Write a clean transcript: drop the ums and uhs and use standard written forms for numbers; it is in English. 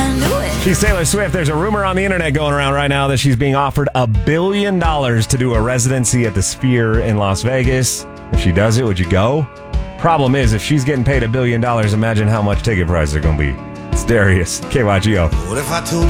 I knew it. She's Taylor Swift. There's a rumor on the internet going around right now that she's being offered $1 billion to do a residency at the Sphere in Las Vegas. If she does it, would you go? Problem is, if she's getting paid $1 billion, imagine how much ticket prices are going to be. It's Darius, KYGO. What if I told